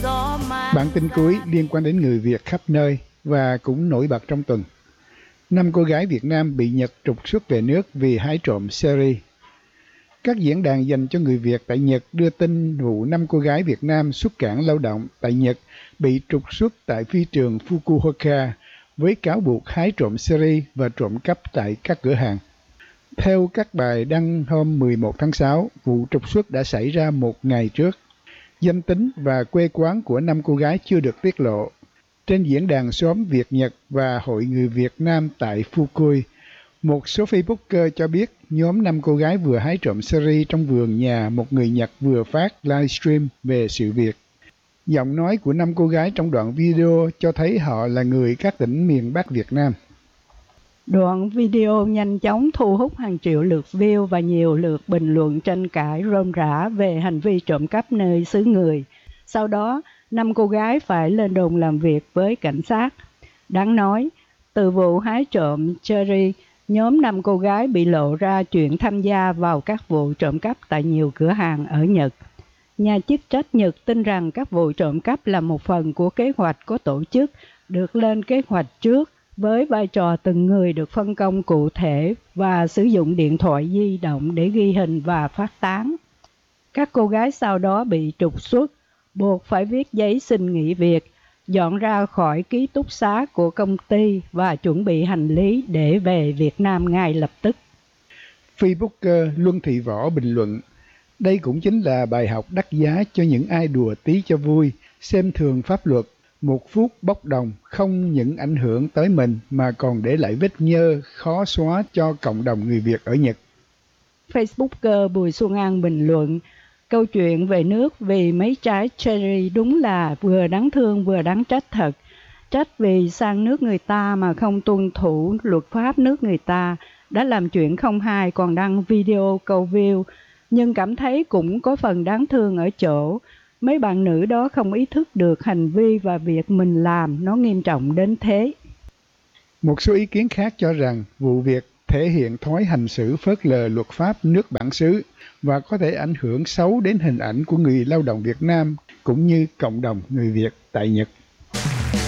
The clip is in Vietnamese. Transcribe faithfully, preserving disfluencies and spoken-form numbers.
Bản tin cuối liên quan đến người Việt khắp nơi và cũng nổi bật trong tuần. Năm cô gái Việt Nam bị Nhật trục xuất về nước vì hái trộm seri. Các diễn đàn dành cho người Việt tại Nhật đưa tin vụ năm cô gái Việt Nam xuất cảng lao động tại Nhật bị trục xuất tại phi trường Fukuoka với cáo buộc hái trộm seri và trộm cắp tại các cửa hàng. Theo các bài đăng hôm mười một tháng sáu, vụ trục xuất đã xảy ra một ngày trước. Danh tính và quê quán của năm cô gái chưa được tiết lộ. Trên diễn đàn xóm Việt Nhật và Hội người Việt Nam tại Fukui, một số Facebooker cho biết nhóm năm cô gái vừa hái trộm seri trong vườn nhà một người Nhật vừa phát livestream về sự việc. Giọng nói của năm cô gái trong đoạn video cho thấy họ là người các tỉnh miền Bắc Việt Nam. Đoạn video nhanh chóng thu hút hàng triệu lượt view và nhiều lượt bình luận tranh cãi rôm rả về hành vi trộm cắp nơi xứ người. Sau đó, năm cô gái phải lên đồn làm việc với cảnh sát. Đáng nói, từ vụ hái trộm cherry, nhóm năm cô gái bị lộ ra chuyện tham gia vào các vụ trộm cắp tại nhiều cửa hàng ở Nhật. Nhà chức trách Nhật tin rằng các vụ trộm cắp là một phần của kế hoạch có tổ chức, được lên kế hoạch trước, với vai trò từng người được phân công cụ thể và sử dụng điện thoại di động để ghi hình và phát tán. Các cô gái sau đó bị trục xuất, buộc phải viết giấy xin nghỉ việc, dọn ra khỏi ký túc xá của công ty và chuẩn bị hành lý để về Việt Nam ngay lập tức. Facebooker Luân Thị Võ bình luận, đây cũng chính là bài học đắt giá cho những ai đùa tí cho vui, xem thường pháp luật. Một phút bốc đồng không những ảnh hưởng tới mình mà còn để lại vết nhơ khó xóa cho cộng đồng người Việt ở Nhật. Facebooker Bùi Xuân An bình luận, câu chuyện về nước vì mấy trái cherry đúng là vừa đáng thương vừa đáng trách thật. Trách vì sang nước người ta mà không tuân thủ luật pháp nước người ta, đã làm chuyện không hay còn đăng video câu view, nhưng cảm thấy cũng có phần đáng thương ở chỗ mấy bạn nữ đó không ý thức được hành vi và việc mình làm nó nghiêm trọng đến thế. Một số ý kiến khác cho rằng vụ việc thể hiện thói hành xử phớt lờ luật pháp nước bản xứ và có thể ảnh hưởng xấu đến hình ảnh của người lao động Việt Nam cũng như cộng đồng người Việt tại Nhật.